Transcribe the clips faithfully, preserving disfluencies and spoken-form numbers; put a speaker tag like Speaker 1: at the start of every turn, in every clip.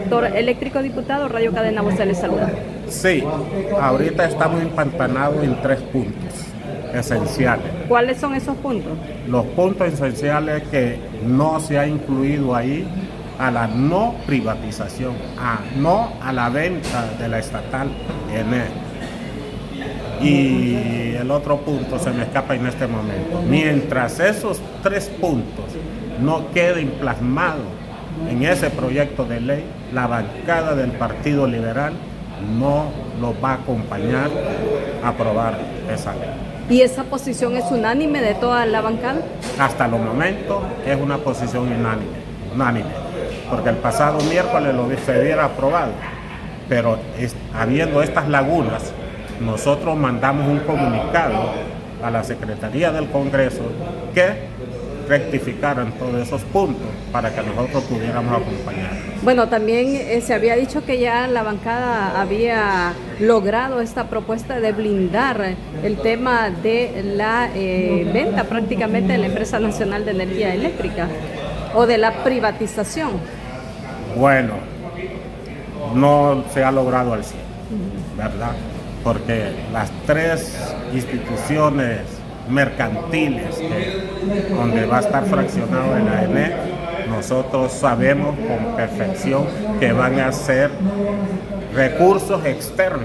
Speaker 1: sector eléctrico, diputado. Radio Cadena Voz les saluda.
Speaker 2: Sí, ahorita estamos empantanados en tres puntos esenciales.
Speaker 1: ¿Cuáles son esos puntos?
Speaker 2: Los puntos esenciales que no se ha incluido ahí a la no privatización, a no a la venta de la estatal E N E. Y el otro punto se me escapa en este momento. Mientras esos tres puntos no queden plasmados en ese proyecto de ley, la bancada del Partido Liberal no los va a acompañar a aprobar esa ley.
Speaker 1: ¿Y esa posición es unánime de toda la bancada?
Speaker 2: Hasta el momento es una posición unánime, unánime, porque el pasado miércoles lo se hubiera aprobado, pero es, habiendo estas lagunas, nosotros mandamos un comunicado a la Secretaría del Congreso que rectificaran todos esos puntos para que nosotros pudiéramos acompañar.
Speaker 1: Bueno, también eh, se había dicho que ya la bancada había logrado esta propuesta de blindar el tema de la eh, venta prácticamente de la Empresa Nacional de Energía Eléctrica o de la privatización.
Speaker 2: Bueno, no se ha logrado al cien, ¿verdad? Porque las tres instituciones mercantiles que, donde va a estar fraccionado el A N E, nosotros sabemos con perfección que van a ser recursos externos,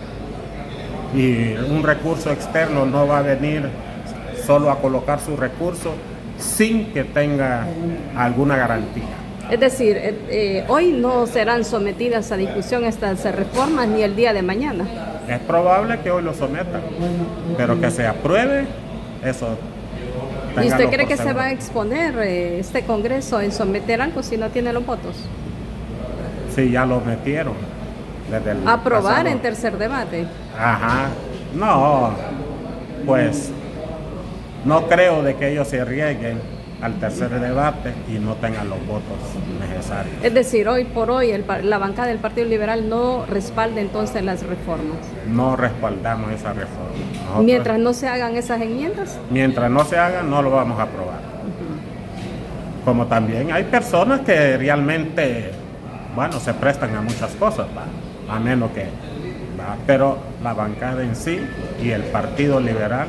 Speaker 2: y un recurso externo no va a venir solo a colocar su recurso sin que tenga alguna garantía.
Speaker 1: Es decir, eh, eh, hoy no serán sometidas a discusión estas reformas ni el día de mañana.
Speaker 2: Es probable que hoy lo sometan, pero que se apruebe, eso.
Speaker 1: ¿Y usted cree que se va a exponer eh, este Congreso en someter algo si no tiene los votos?
Speaker 2: Sí, ya lo metieron. Desde el
Speaker 1: ¿Aprobar
Speaker 2: pasado.
Speaker 1: En tercer debate?
Speaker 2: Ajá. No, pues no creo de que ellos se arriesguen al tercer debate y no tengan los votos necesarios.
Speaker 1: Es decir, hoy por hoy el, la bancada del Partido Liberal no respalda entonces las reformas.
Speaker 2: No respaldamos esa reforma. Nosotros,
Speaker 1: mientras no se hagan esas enmiendas.
Speaker 2: Mientras no se hagan, no lo vamos a aprobar. Uh-huh. Como también hay personas que realmente, bueno, se prestan a muchas cosas, ¿va? A menos que, ¿va? Pero la bancada en sí y el Partido Liberal,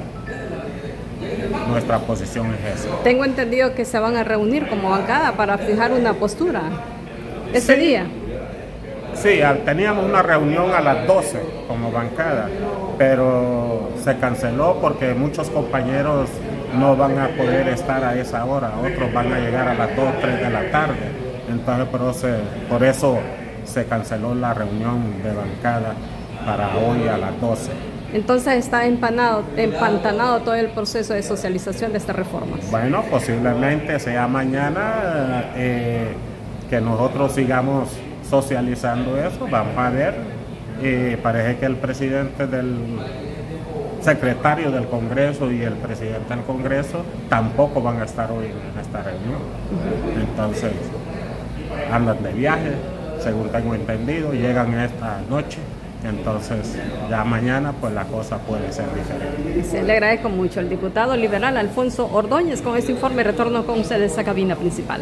Speaker 2: nuestra posición es esa.
Speaker 1: Tengo entendido que se van a reunir como bancada para fijar una postura ese
Speaker 2: sí,
Speaker 1: día.
Speaker 2: Sí, teníamos una reunión a las doce como bancada, pero se canceló porque muchos compañeros no van a poder estar a esa hora, otros van a llegar a las dos, tres de la tarde, entonces por eso, por eso se canceló la reunión de bancada para hoy a las doce.
Speaker 1: Entonces está empanado, empantanado todo el proceso de socialización de estas reformas.
Speaker 2: Bueno, posiblemente sea mañana eh, que nosotros sigamos socializando eso, vamos a ver. Eh, parece que el presidente del secretario del Congreso y el presidente del Congreso tampoco van a estar hoy en esta reunión. Uh-huh. Entonces, andan de viaje, según tengo entendido, llegan esta noche. Entonces, ya mañana pues la cosa puede ser diferente.
Speaker 1: Sí, le agradezco mucho al diputado liberal Alfonso Ordóñez. Con este informe retorno con ustedes a cabina principal.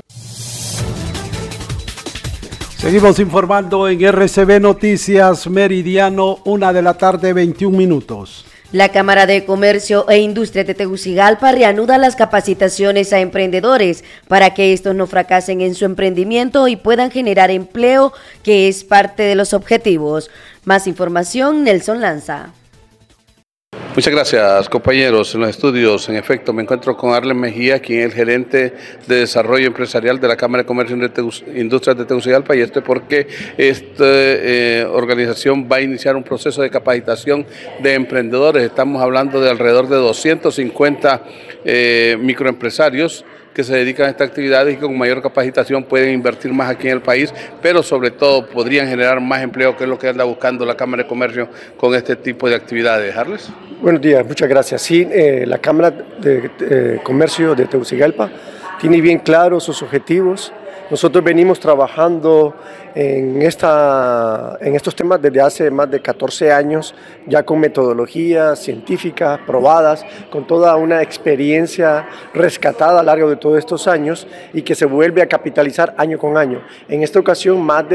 Speaker 3: Seguimos informando en R C B Noticias Meridiano, una de la tarde, veintiún minutos.
Speaker 4: La Cámara de Comercio e Industria de Tegucigalpa reanuda las capacitaciones a emprendedores para que estos no fracasen en su emprendimiento y puedan generar empleo, que es parte de los objetivos. Más información, Nelson Lanza.
Speaker 5: Muchas gracias, compañeros. En los estudios, en efecto, me encuentro con Arlen Mejía, quien es el gerente de desarrollo empresarial de la Cámara de Comercio e Industrias de Tegucigalpa, y esto es porque esta eh, organización va a iniciar un proceso de capacitación de emprendedores. Estamos hablando de alrededor de doscientos cincuenta eh, microempresarios que se dedican a estas actividades y con mayor capacitación pueden invertir más aquí en el país, pero sobre todo podrían generar más empleo, que es lo que anda buscando la Cámara de Comercio con este tipo de actividades. ¿Arles?
Speaker 6: Buenos días, muchas gracias. Sí, eh, la Cámara de eh, Comercio de Tegucigalpa tiene bien claros sus objetivos. Nosotros venimos trabajando en, esta, en estos temas desde hace más de catorce años, ya con metodologías científicas probadas, con toda una experiencia rescatada a lo largo de todos estos años y que se vuelve a capitalizar año con año. En esta ocasión, más de